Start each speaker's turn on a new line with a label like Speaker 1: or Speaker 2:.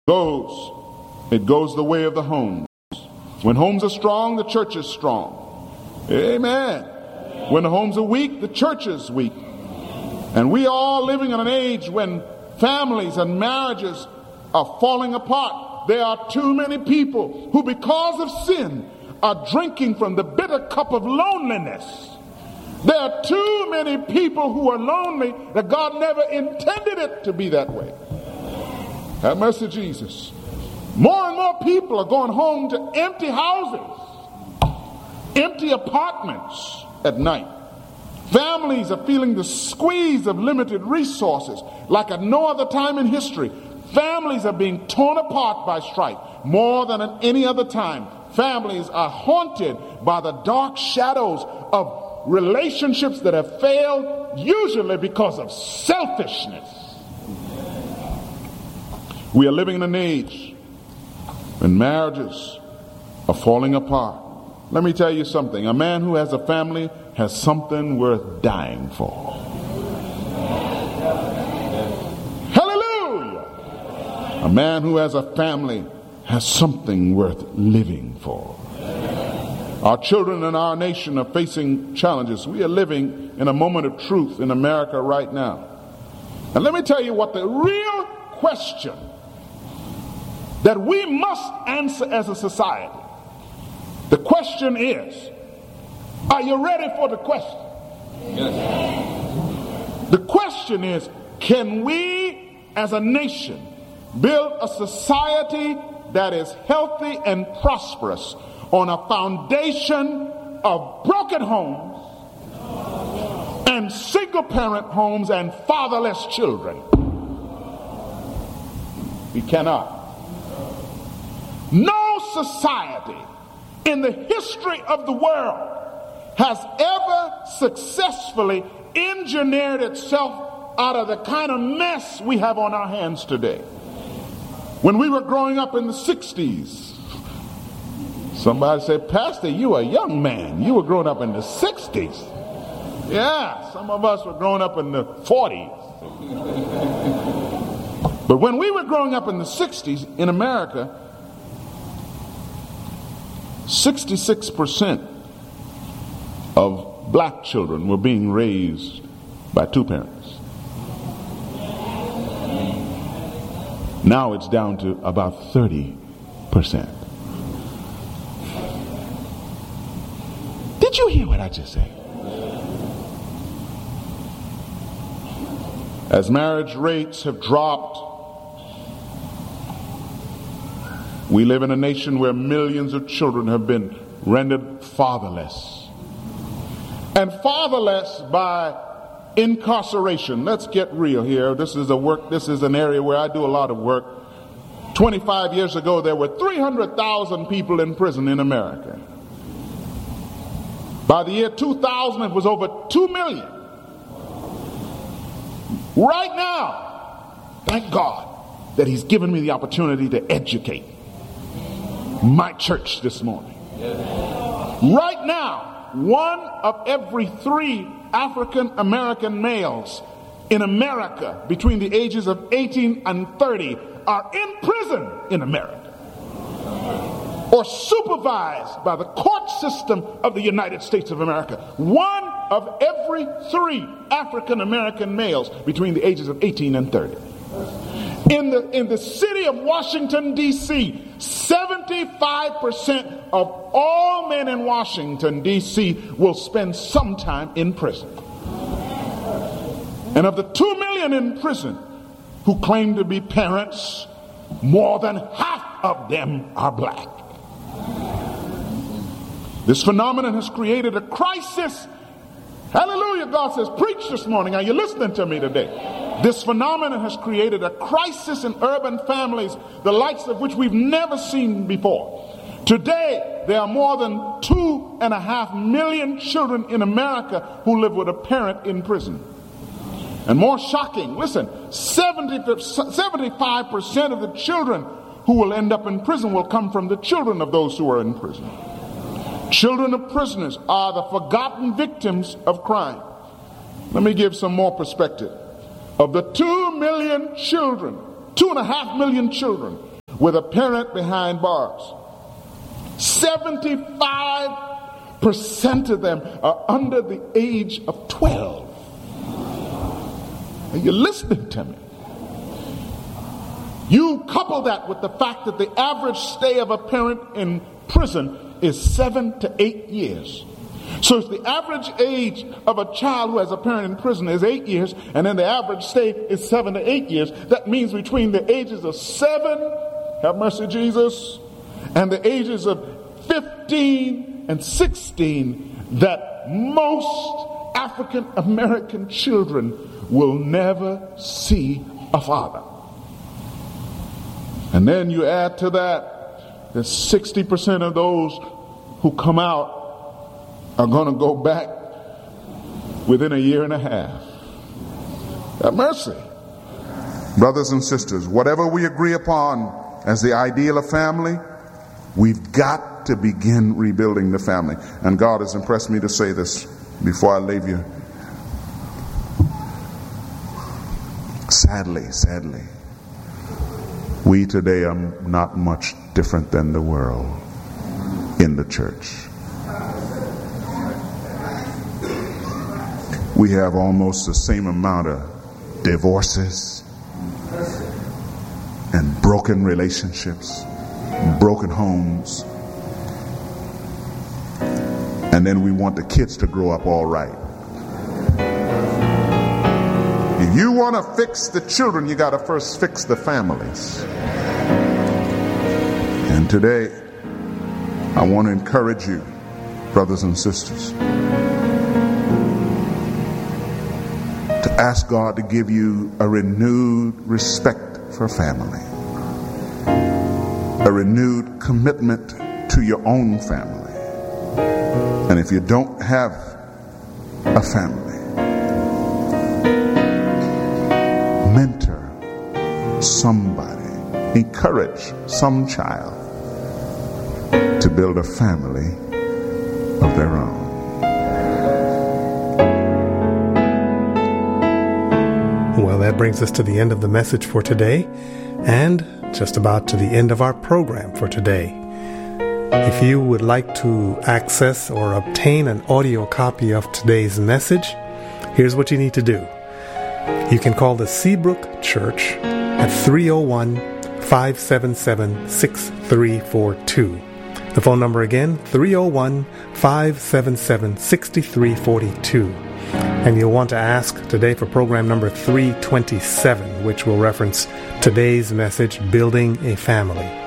Speaker 1: It goes the way of the homes. When homes are strong, the church is strong. Amen. When the homes are weak, the church is weak. And we are all living in an age when families and marriages are falling apart. There are too many people who, because of sin, are drinking from the bitter cup of loneliness. There are too many people who are lonely that God never intended it to be that way. Have mercy, Jesus. More and more people are going home to empty houses, empty apartments at night. Families are feeling the squeeze of limited resources like at no other time in history. Families are being torn apart by strife more than at any other time. Families are haunted by the dark shadows of relationships that have failed, usually because of selfishness. We are living in an age when marriages are falling apart. Let me tell you something. A man who has a family has something worth dying for. Hallelujah! A man who has a family has something worth living for. Our children and our nation are facing challenges. We are living in a moment of truth in America right now. And let me tell you what the real question that we must answer as a society. The question is, are you ready for the question? Yes. The question is, can we as a nation build a society that is healthy and prosperous on a foundation of broken homes and single-parent homes and fatherless children? We cannot. No society in the history of the world has ever successfully engineered itself out of the kind of mess we have on our hands today. When we were growing up in the 60s, somebody said, "Pastor, you a young man. You were growing up in the 60s. Yeah, some of us were growing up in the 40s. But when we were growing up in the 60s in America, 66% of black children were being raised by two parents. Now it's down to about 30%. Did you hear what I just said? As marriage rates have dropped, we live in a nation where millions of children have been rendered fatherless. And fatherless by incarceration. Let's get real here. This is an area where I do a lot of work. 25 years ago, there were 300,000 people in prison in America. By the year 2000, it was over 2 million. Right now, thank God that He's given me the opportunity to educate my church this morning. Right now, 1 of every 3 African American males in America between the ages of 18 and 30 are in prison in America, or supervised by the court system of the United States of America. 1 of every 3 African American males between the ages of 18 and 30. In the city of Washington, D.C., 75% of all men in Washington, D.C. will spend some time in prison. And of the 2 million in prison who claim to be parents, more than half of them are black. This phenomenon has created a crisis. Hallelujah, God says, preach this morning. Are you listening to me today? This phenomenon has created a crisis in urban families, the likes of which we've never seen before. Today, there are more than 2.5 million children in America who live with a parent in prison. And more shocking, listen, 75% of the children who will end up in prison will come from the children of those who are in prison. Children of prisoners are the forgotten victims of crime. Let me give some more perspective. Of the 2 million children, 2.5 million children with a parent behind bars. 75% of them are under the age of 12. Are you listening to me? You couple that with the fact that the average stay of a parent in prison is 7 to 8 years. So if the average age of a child who has a parent in prison is 8 years, and then the average stay is 7 to 8 years, that means between the ages of 7, have mercy Jesus, and the ages of 15 and 16, that most African American children will never see a father. And then you add to that 60% of those who come out are going to go back within a year and a half. Have mercy. Brothers and sisters, whatever we agree upon as the ideal of family, we've got to begin rebuilding the family. And God has impressed me to say this before I leave you. Sadly, we today are not much different than the world in the church. We have almost the same amount of divorces and broken relationships, broken homes. And then we want the kids to grow up all right. If you want to fix the children, you got to first fix the families. And today, I want to encourage you, brothers and sisters, to ask God to give you a renewed respect for family, a renewed commitment to your own family. And if you don't have a family, mentor somebody, encourage some child to build a family of their own.
Speaker 2: Well, that brings us to the end of the message for today, and just about to the end of our program for today. If you would like to access or obtain an audio copy of today's message, here's what you need to do. You can call the Seabrook Church at 301-577-6342. The phone number again, 301-577-6342. And you'll want to ask today for program number 327, which will reference today's message, Building a Family.